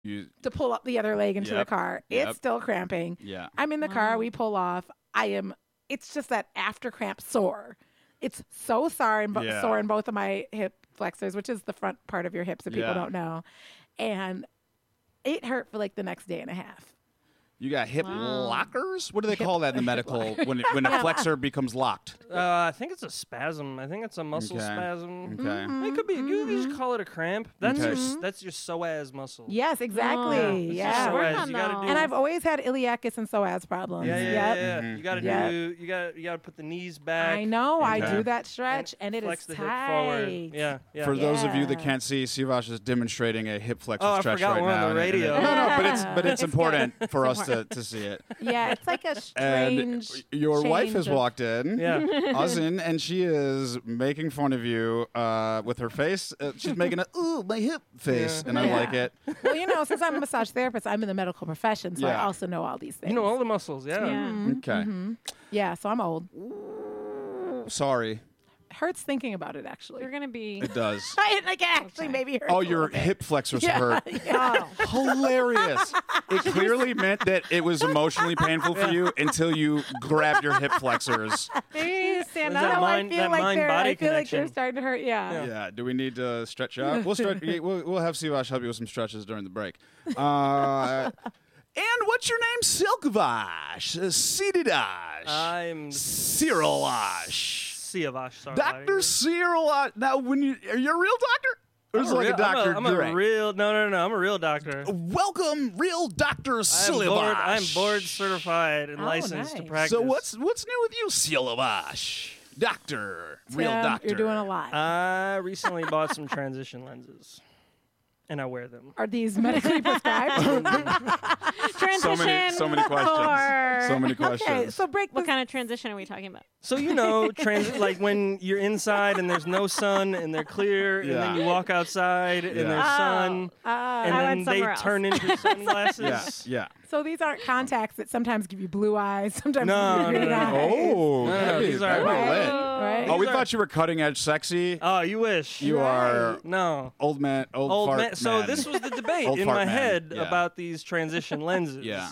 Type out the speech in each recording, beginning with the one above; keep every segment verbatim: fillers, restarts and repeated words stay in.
You, to pull up the other leg into Yep. the car. Yep. It's still cramping. yeah. I'm in the Wow. car. We pull off. I am. It's just that after cramp sore. It's so sore in, bo- Yeah. sore in both of my hip flexors, which is the front part of your hips if Yeah. people don't know. And it hurt for like the next day and a half. You got hip Wow. lockers? What do they Hip- call that in the hip medical locker. when it, when a flexor becomes locked? Uh, I think it's a spasm. I think it's a muscle Okay. spasm. Okay. It could be. You could just call it a cramp. That's Okay. your s- that's your psoas muscle. Yes, exactly. Oh. It's your yeah. Work psoas. on You gotta those. do. And I've always had iliacus and psoas problems. yeah, yeah, Yep. yeah, yeah. Mhm. You gotta Yep. do. You got. to You gotta put the knees back. I know. I Okay. do that stretch, and, it flex is the tight. hip forward. Yeah, yeah. For those of you that Yeah. can't see, Sivash is demonstrating a hip flexor Oh, I stretch forgot right we're on now. the and it- radio. No, no, but it's Yeah. but it's It's important for us to, to see it. Yeah, it's like a And strange. your wife change has of- walked in, Yeah. Azin, and she is making fun of you uh, with her face. Uh, she's making a ooh my hip face, Yeah. and I Yeah. like it. Well, you know, since I'm a massage therapist, I'm in the medical profession, so I Yeah. also know all these things. You know all the muscles. Yeah. Yeah. Mhm, Okay. mhm. Yeah, so I'm old. Sorry, Hurts thinking about it, actually. You're gonna be. it does. I, like, actually, Okay. maybe hurts. Oh, a your little bit. hip flexors Yeah, hurt. yeah. Hilarious. It clearly meant that it was emotionally painful for you until you grabbed your hip flexors. Maybe stand Is that up. No, mind- I feel that like mind they're. body I feel like they're connection? starting to hurt. Yeah. Yeah. Do we need to stretch out? We'll stretch. We'll, we'll have Sivash help you with some stretches during the break. Uh, and what's your name? Silkvash, uh, Sididash, I'm Cyrilash, Siavash. Sorry. Doctor Cyrilash. Now, when you are you a real doctor? Or I'm is a it like real, a doctor? I'm a, I'm Dre? a real. No, no, no. I'm a real doctor. Welcome, real Doctor I am Silvash. board, I'm board certified and Oh, licensed to nice. practice. So what's what's new with you, Silvash? Doctor, real Tim, doctor. You're doing a lot. I recently bought some transition lenses, and I wear them. Are these medically prescribed? Transition. So many, so many questions. for- So many questions. okay, so break What this. kind of transition are we talking about? So you know, trans- like when you're inside and there's no sun and they're clear, and then Yeah. you walk outside and Yeah. there's Oh. sun, Uh, and I then went they somewhere else. turn into sunglasses. Yeah, yeah. so these aren't contacts that sometimes give you blue eyes, sometimes No, give you no, green no, eyes. no. Oh, No, no, that'd be- these are- that'd be Right. lit. Right? Oh, we These are- thought you were cutting edge sexy. Oh, you wish. You are No. old man, old, Old fart man. So man. this was the debate Old in fart my man. head Yeah. about these transition lenses. Yeah.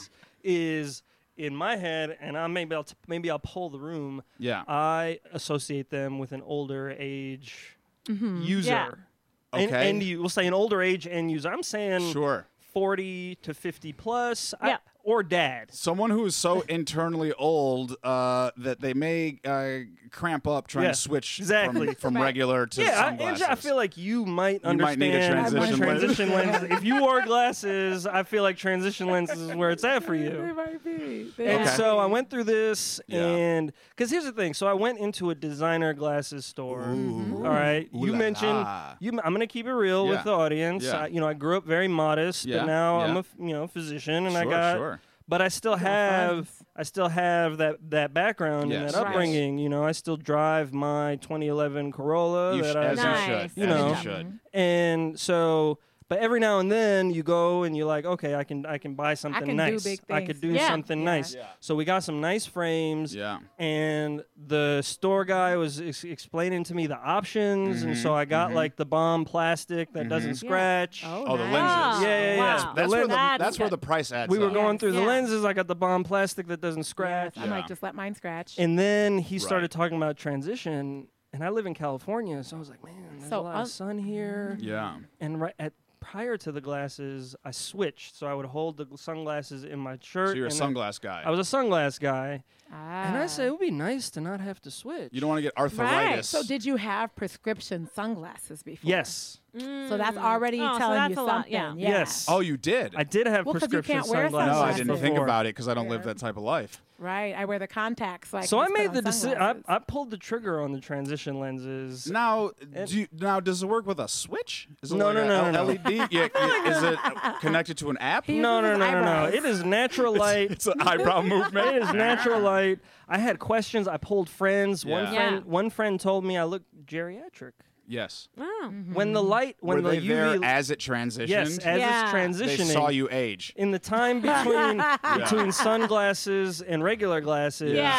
Is in my head, and I maybe I'll t- maybe I'll pull the room. Yeah. I associate them with an older age user. Yeah. And, Okay. and you will say an older age end user. I'm saying Sure. forty to fifty plus. I- Yeah. or dad. Someone who is so internally old uh, that they may uh, cramp up trying Yeah, to switch exactly. from, from Right. regular to Yeah, I, sunglasses. Angela, I feel like you might You might understand need a what transition lens. transition lenses. If you wore glasses, I feel like transition lenses is where it's at for They you. might be. They And might Okay. so I be. went through this, Yeah. and because here's the thing. So I went into a designer glasses store. Ooh. All right, Ooh you la mentioned. la. You, I'm going to keep it real Yeah. with the audience. Yeah. I, you know, I grew up very modest, Yeah, but now I'm yeah. a f- you know physician, and Sure, I got. sure. But I still got have funds. I still have that that background and Yes. that Right. upbringing. You know, I still drive my twenty eleven Corolla You that sh- I as Nice. you should. You as know. you should. and so. But every now and then you go and you're like, okay, I can I can buy something can do nice. big I could things. do Yeah. something Yeah. nice. Yeah. So we got some nice frames. Yeah. And the store guy was ex- explaining to me the options, and so Mhm, I got mhm. like the bomb plastic that doesn't Mhm. scratch. Oh, Oh, the nice. lenses. Yeah, yeah, yeah. Wow. That's, that's The where lens- the That's that's where good. the price adds We were up. going Yes, through the yeah. lenses. I got the bomb plastic that doesn't scratch. Yes, I Yeah. might just let mine scratch. And then he started Right. talking about transition, and I live in California, so I was like, man, there's So, a lot uh, of sun here. Yeah. And right at prior to the glasses, I switched, so I would hold the sunglasses in my shirt. So you're a and then- sunglass guy. I was a sunglass guy, ah. and I said it would be nice to not have to switch. You don't want to get arthritis. So did you have prescription sunglasses before? Yes. So that's already Oh, so telling that's you a lot, something. yeah. Yes. Oh, you did. I did have Well, 'cause you prescription can't wear sunglasses. no, I sunglasses didn't think before. about it because I don't live Yeah. that type of life. Right. I wear the contacts. So, I So can I just put made on the decision. I, sunglasses. I pulled the trigger on the transition lenses. Now, And- do you, now does it work with a switch? Is it No, like no, a no, no, no. L E D? Yeah, yeah, is it connected to an app? He No, no, uses no, his no, no. eyebrows. It is natural light. It's an eyebrow movement. It is natural light. I had questions. I pulled friends. One Yeah. friend, Yeah. one friend told me I look geriatric. Yes. Oh. When the light, when Were the they U V, there as it transitioned? yes, as Yeah. it's they transitioning. saw you age. In the time between between sunglasses and regular glasses. Yeah.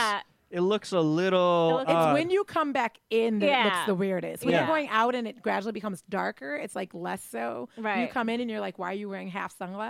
it looks a little. It looks- It's odd. when you come back in that it Yeah. looks the weirdest. When Yeah. you're going out and it gradually becomes darker, it's like less so. When you Right. come in and you're like, why are you wearing half sunglasses?